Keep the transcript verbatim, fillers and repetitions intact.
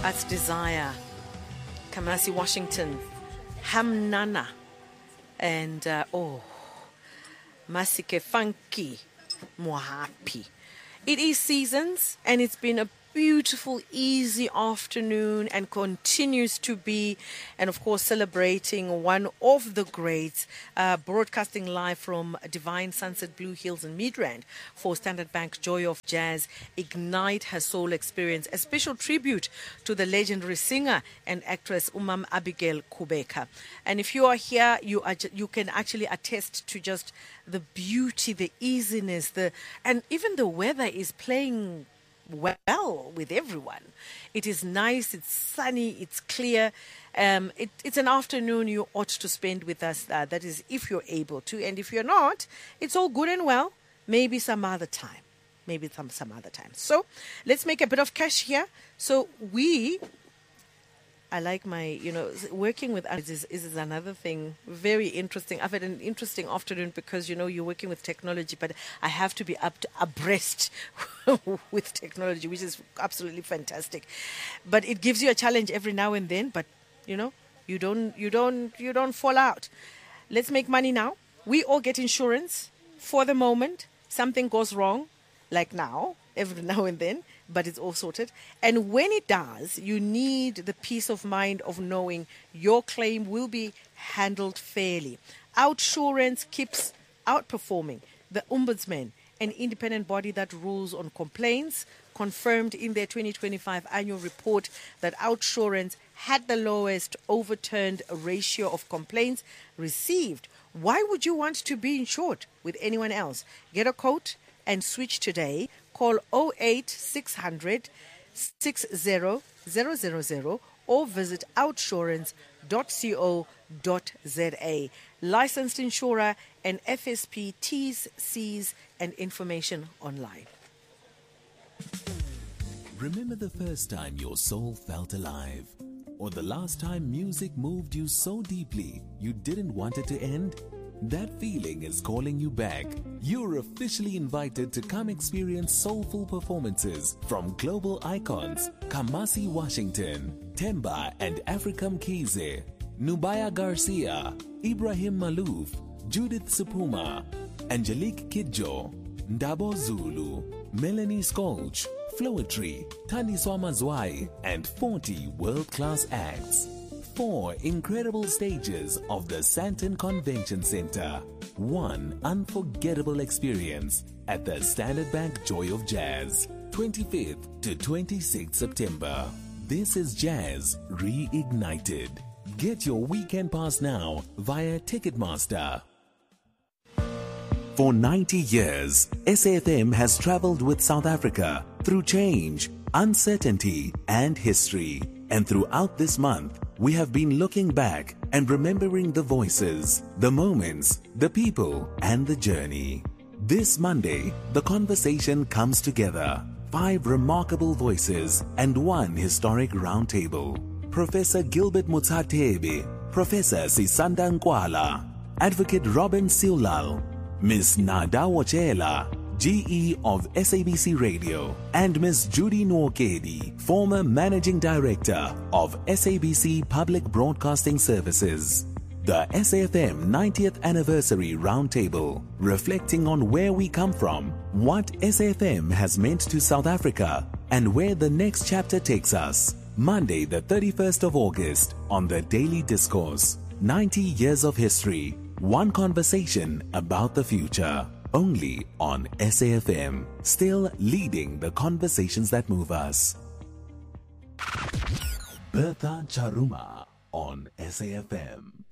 That's Desire, Kamasi Washington, Hamnana, and uh, oh, Masike Funky Mohapi. It is seasons, and it's been a beautiful, easy afternoon and continues to be, and of course celebrating one of the greats, uh, broadcasting live from Divine Sunset Blue Hills in Midrand for Standard Bank Joy of Jazz, Ignite Her Soul Experience, a special tribute to the legendary singer and actress Umam Abigail Kubeka. And if you are here, you are ju- you can actually attest to just the beauty, the easiness, the and even the weather is playing well with everyone. It is nice, it's sunny, it's clear. Um, it, it's an afternoon you ought to spend with us. Uh, that is, if you're able to. And if you're not, it's all good and well. Maybe some other time. Maybe some, some other time. So let's make a bit of cash here. So we... I like my, you know, working with others is, is another thing, very interesting. I've had an interesting afternoon because, you know, you're working with technology, but I have to be up to, abreast with technology, which is absolutely fantastic. But it gives you a challenge every now and then, but, you know, you don't, you don't, you don't fall out. Let's make money now. We all get insurance for the moment. Something goes wrong, like now, every now and then, but it's all sorted. And when it does, you need the peace of mind of knowing your claim will be handled fairly. Outsurance keeps outperforming the Ombudsman, an independent body that rules on complaints, confirmed in their twenty twenty-five annual report that Outsurance had the lowest overturned ratio of complaints received. Why would you want to be insured with anyone else? Get a quote and switch today. Call oh eight six hundred six zero zero zero zero or visit outsurance dot co dot za. Licensed insurer and F S P T's, C's and information online. Remember the first time your soul felt alive? Or the last time music moved you so deeply you didn't want it to end? That feeling is calling you back. You're officially invited to come experience soulful performances from global icons Kamasi Washington, Temba and Africam Kize, Nubaya Garcia, Ibrahim Malouf, Judith Supuma, Angelique Kidjo, Ndabo Zulu, Melanie Skolch, Floetry, Taniswa Mazwai, and forty world-class acts. Four incredible stages of the Sandton Convention Center. One unforgettable experience at the Standard Bank Joy of Jazz. twenty-fifth to twenty-sixth September. This is Jazz Reignited. Get your weekend pass now via Ticketmaster. For ninety years, S A F M has traveled with South Africa through change, uncertainty, and history. And throughout this month, we have been looking back and remembering the voices, the moments, the people, and the journey. This Monday, the conversation comes together. Five remarkable voices and one historic roundtable. Professor Gilbert Mutsatebe, Professor Sisanda Nkwala, Advocate Robin Siulal, Miss Nada Wachela, G E of S A B C Radio, and Miss Judy Nwokedi, former Managing Director of S A B C Public Broadcasting Services. The S A F M ninetieth Anniversary Roundtable, reflecting on where we come from, what S A F M has meant to South Africa, and where the next chapter takes us. Monday the thirty-first of August on The Daily Discourse. ninety years of history, one conversation about the future. Only on S A F M, still leading the conversations that move us. Bertha Charuma on S A F M.